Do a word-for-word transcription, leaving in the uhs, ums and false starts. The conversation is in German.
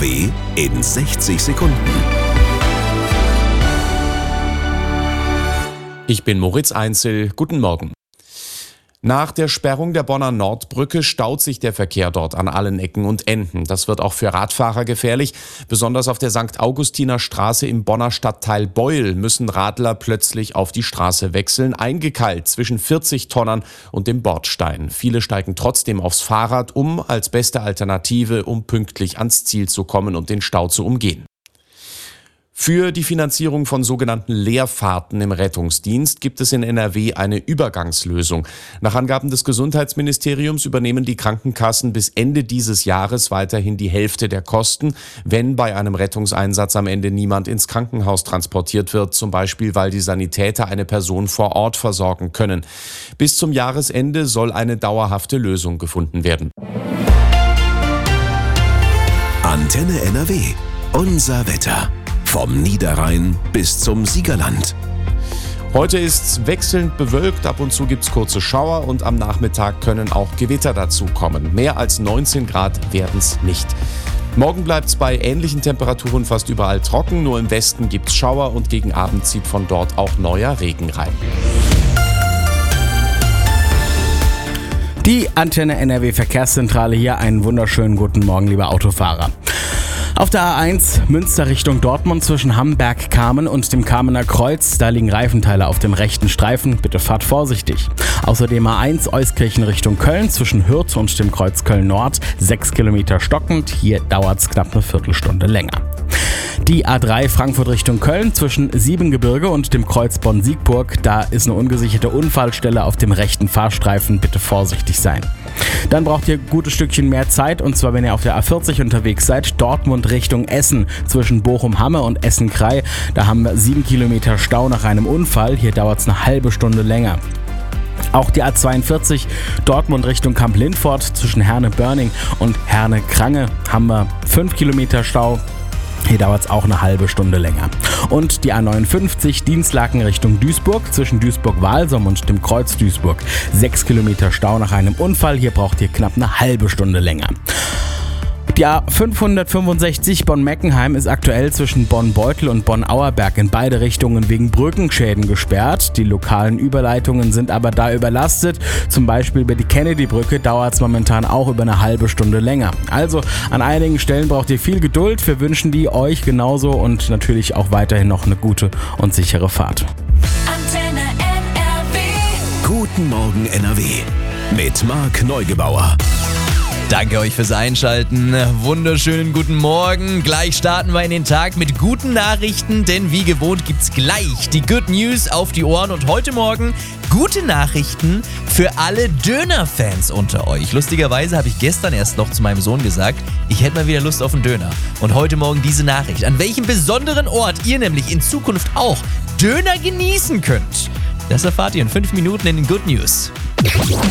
W in sechzig Sekunden. Ich bin Moritz Einzel. Guten Morgen. Nach der Sperrung der Bonner Nordbrücke staut sich der Verkehr dort an allen Ecken und Enden. Das wird auch für Radfahrer gefährlich. Besonders auf der Sankt Augustiner Straße im Bonner Stadtteil Beuel müssen Radler plötzlich auf die Straße wechseln, eingekeilt zwischen vierzig Tonnern und dem Bordstein. Viele steigen trotzdem aufs Fahrrad um, als beste Alternative, um pünktlich ans Ziel zu kommen und den Stau zu umgehen. Für die Finanzierung von sogenannten Leerfahrten im Rettungsdienst gibt es in N R W eine Übergangslösung. Nach Angaben des Gesundheitsministeriums übernehmen die Krankenkassen bis Ende dieses Jahres weiterhin die Hälfte der Kosten, wenn bei einem Rettungseinsatz am Ende niemand ins Krankenhaus transportiert wird, zum Beispiel weil die Sanitäter eine Person vor Ort versorgen können. Bis zum Jahresende soll eine dauerhafte Lösung gefunden werden. Antenne N R W. Unser Wetter. Vom Niederrhein bis zum Siegerland. Heute ist's wechselnd bewölkt, ab und zu gibt's kurze Schauer und am Nachmittag können auch Gewitter dazukommen. Mehr als neunzehn Grad werden's nicht. Morgen bleibt's bei ähnlichen Temperaturen fast überall trocken, nur im Westen gibt's Schauer und gegen Abend zieht von dort auch neuer Regen rein. Die Antenne N R W Verkehrszentrale hier, einen wunderschönen guten Morgen, liebe Autofahrer. Auf der A eins Münster Richtung Dortmund zwischen Hamberg-Kamen und dem Kamener Kreuz, da liegen Reifenteile auf dem rechten Streifen, bitte fahrt vorsichtig. Außerdem A eins Euskirchen Richtung Köln zwischen Hürth und dem Kreuz Köln-Nord, sechs Kilometer stockend, hier dauert's knapp eine Viertelstunde länger. Die A drei Frankfurt Richtung Köln zwischen Siebengebirge und dem Kreuz Bonn-Siegburg, da ist eine ungesicherte Unfallstelle auf dem rechten Fahrstreifen, bitte vorsichtig sein. Dann braucht ihr ein gutes Stückchen mehr Zeit, und zwar wenn ihr auf der A vierzig unterwegs seid, Dortmund Richtung Essen zwischen Bochum-Hamme und Essen-Krei, da haben wir sieben Kilometer Stau nach einem Unfall, hier dauert es eine halbe Stunde länger. Auch die A zweiundvierzig Dortmund Richtung Kamp-Lindfort zwischen Herne-Börning und Herne-Krange haben wir fünf Kilometer Stau. Hier dauert es auch eine halbe Stunde länger. Und die A neunundfünfzig Dienstlaken Richtung Duisburg zwischen Duisburg-Walsum und dem Kreuz Duisburg. sechs Kilometer Stau nach einem Unfall. Hier braucht ihr knapp eine halbe Stunde länger. Die A fünfhundertfünfundsechzig Bonn-Meckenheim ist aktuell zwischen Bonn-Beutel und Bonn-Auerberg in beide Richtungen wegen Brückenschäden gesperrt. Die lokalen Überleitungen sind aber da überlastet. Zum Beispiel über die Kennedy-Brücke dauert es momentan auch über eine halbe Stunde länger. Also an einigen Stellen braucht ihr viel Geduld. Wir wünschen die euch genauso und natürlich auch weiterhin noch eine gute und sichere Fahrt. Antenne N R W. Guten Morgen N R W. Mit Marc Neugebauer. Danke euch fürs Einschalten. Wunderschönen guten Morgen. Gleich starten wir in den Tag mit guten Nachrichten, denn wie gewohnt gibt's gleich die Good News auf die Ohren. Und heute Morgen gute Nachrichten für alle Döner-Fans unter euch. Lustigerweise habe ich gestern erst noch zu meinem Sohn gesagt, ich hätte mal wieder Lust auf einen Döner. Und heute Morgen diese Nachricht, an welchem besonderen Ort ihr nämlich in Zukunft auch Döner genießen könnt. Das erfahrt ihr in fünf Minuten in den Good News.